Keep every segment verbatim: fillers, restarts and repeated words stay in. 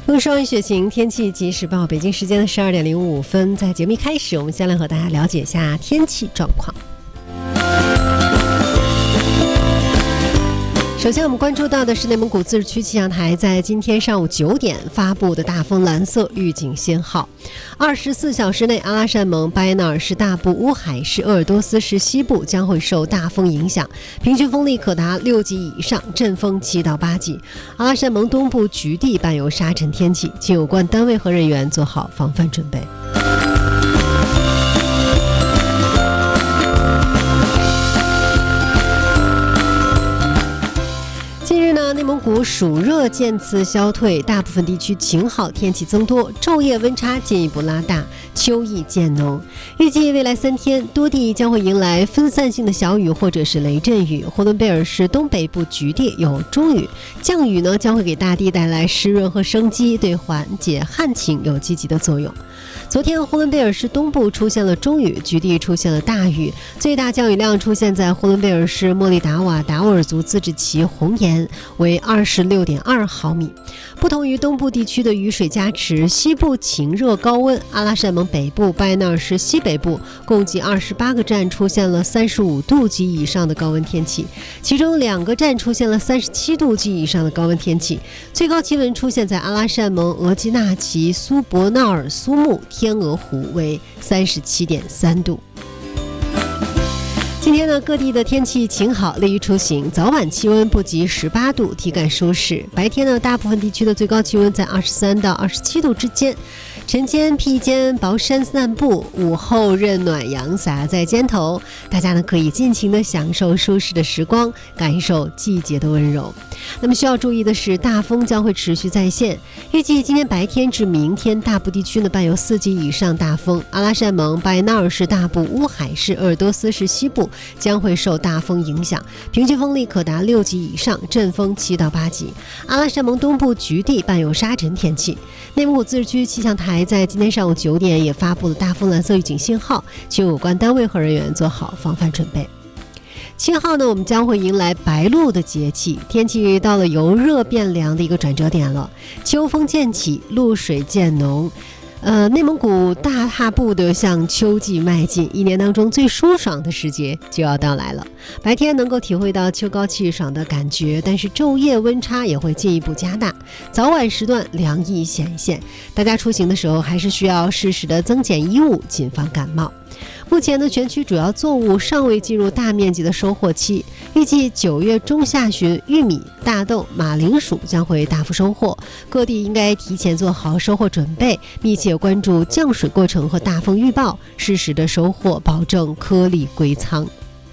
风霜雨雪晴，天气即时报。北京时间的十二点零五分，在节目一开始，我们先来和大家了解一下天气状况。首先我们关注到的是内蒙古自治区气象台在今天上午九点发布的大风蓝色预警信号。二十四小时内，阿拉善盟、巴彦淖尔市大部、乌海市、鄂尔多斯市西部将会受大风影响，平均风力可达六级以上，阵风七到八级。阿拉善盟东部局地伴有沙尘天气，请有关单位和人员做好防范准备。内蒙古暑热渐次消退，大部分地区晴好天气增多，昼夜温差进一步拉大，秋意渐浓。预计未来三天，多地将会迎来分散性的小雨或者是雷阵雨。呼伦贝尔市东北部局地有中雨，降雨呢将会给大地带来湿润和生机，对缓解旱情有积极的作用。昨天，呼伦贝尔市东部出现了中雨，局地出现了大雨，最大降雨量出现在呼伦贝尔市莫力达瓦达斡尔族自治旗红岩，为二十六点二毫米。不同于东部地区的雨水加持，西部晴热高温，阿拉善盟北部、巴彦淖尔市西北部共计二十八个站出现了三十五度及以上的高温天气，其中两个站出现了三十七度及以上的高温天气。最高气温出现在阿拉善盟、额济纳旗、苏博纳尔苏木、天鹅湖，为三十七点三度。今天呢，各地的天气晴好，利于出行，早晚气温不及十八度，体感舒适。白天呢，大部分地区的最高气温在二十三到二十七度之间。晨间披肩薄衫散步，午后任暖阳洒在肩头，大家呢可以尽情的享受舒适的时光，感受季节的温柔。那么需要注意的是，大风将会持续在线，预计今天白天至明天，大部地区呢伴有四级以上大风，阿拉善盟、巴彦淖尔市大部、乌海市、鄂尔多斯市西部将会受大风影响，平均风力可达六级以上，阵风七到八级。阿拉善盟东部局地伴有沙尘天气。内蒙古自治区气象台在今天上午九点也发布了大风蓝色预警信号，请有关单位和人员做好防范准备。七号呢，我们将会迎来白露的节气，天气到了由热变凉的一个转折点了，秋风渐起，露水渐浓。呃，内蒙古大踏步的向秋季迈进，一年当中最舒爽的时节就要到来了。白天能够体会到秋高气爽的感觉，但是昼夜温差也会进一步加大，早晚时段凉意显现，大家出行的时候还是需要适时的增减衣物，谨防感冒。目前呢，全区主要作物尚未进入大面积的收获期，预计九月中下旬，玉米、大豆、马铃薯将会大幅收获，各地应该提前做好收获准备，密切关注降水过程和大风预报，适时的收获，保证颗粒归仓。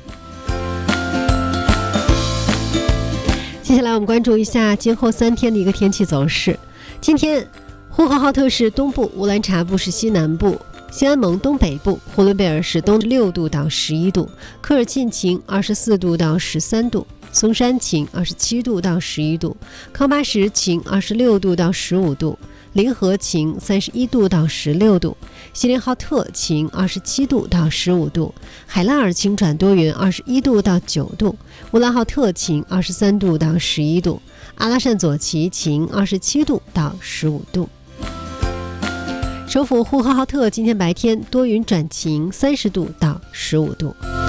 接下来我们关注一下今后三天的一个天气走势。今天，呼和浩特市东部、乌兰察布市西南部、西安盟东北部、呼伦贝尔市东六度到十一度，科尔沁晴二十四度到十三度，松山晴二十七度到十一度，康巴什晴二十六度到十五度，临河晴三十一度到十六度，锡林浩特晴二十七度到十五度，海拉尔晴转多云二十一度到九度，乌兰浩特晴二十三度到十一度，阿拉善左旗晴二十七度到十五度。首府呼和浩特今天白天多云转晴，三十度到十五度。